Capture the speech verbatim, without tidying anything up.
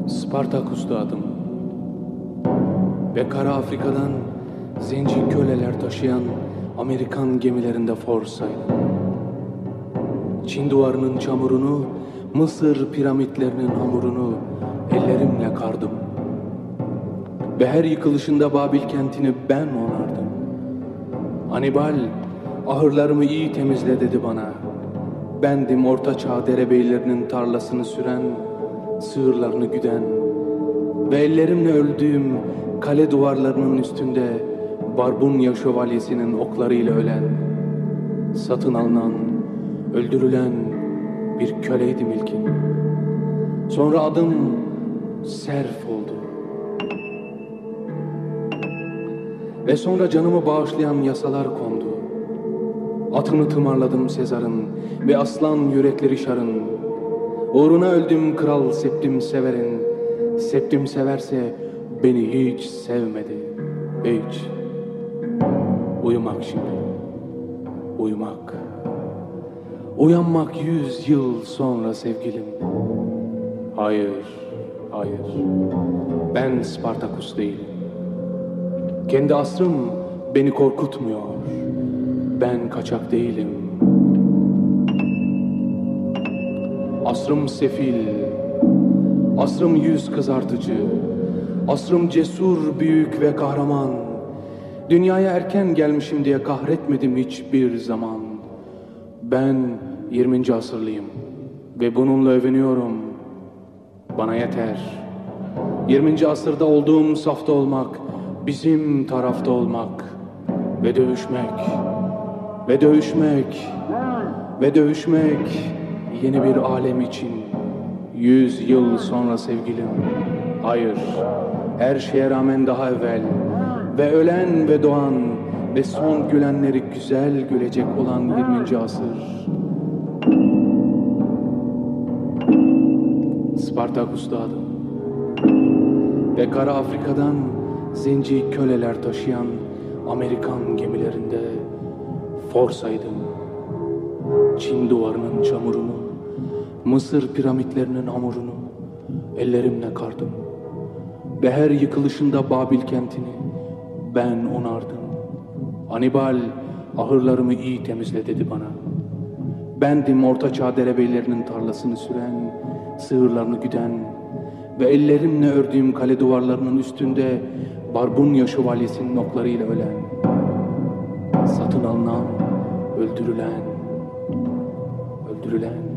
Spartakus'ta adım ve Kara Afrika'dan zenci köleler taşıyan Amerikan gemilerinde forsaydım. Çin duvarının çamurunu, Mısır piramitlerinin hamurunu ellerimle kardım. Ve her yıkılışında Babil kentini ben onardım. Hannibal, ahırlarımı iyi temizle dedi bana. Bendim Orta Çağ derebeylerinin tarlasını süren, sığırlarını güden ve ellerimle öldüğüm kale duvarlarının üstünde Barbunya şövalyesinin oklarıyla ölen, satın alınan, öldürülen bir köleydim ilkin. Sonra adım Serf oldu. Ve sonra canımı bağışlayan yasalar kondu. Atını tımarladım Sezar'ın ve aslan yürekleri Şar'ın. Uğruna öldüm Kral Septim Sever'in. Septim Severse beni hiç sevmedi. Hiç. Uyumak şimdi. Uyumak. Uyanmak yüz yıl sonra sevgilim. Hayır, hayır. Ben Spartakus değilim. Kendi asrım beni korkutmuyor. Ben kaçak değilim. Asrım sefil, asrım yüz kızartıcı, asrım cesur, büyük ve kahraman. Dünyaya erken gelmişim diye kahretmedim hiçbir zaman. Ben yirminci asırlıyım ve bununla övünüyorum. Bana yeter. yirminci asırda olduğum safta olmak, bizim tarafta olmak ve dövüşmek ve dövüşmek ve dövüşmek yeni bir alem için yüz yıl sonra sevgilim. Hayır, her şeye rağmen daha evvel ve ölen ve doğan ve son gülenleri güzel gülecek olan yirminci asır. Spartakus'ta adım ve Kara Afrika'dan zenci köleler taşıyan Amerikan gemilerinde forsaydım. Çin duvarının çamurunu, Mısır piramitlerinin hamurunu ellerimle kardım. Ve her yıkılışında Babil kentini ben onardım. Hannibal, ahırlarımı iyi temizle dedi bana. Bendim Orta Çağ derebeylerinin tarlasını süren, sığırlarını güden ve ellerimle ördüğüm kale duvarlarının üstünde Barbunya şövalyesinin oklarıyla ölen, satın alınan, öldürülen, öldürülen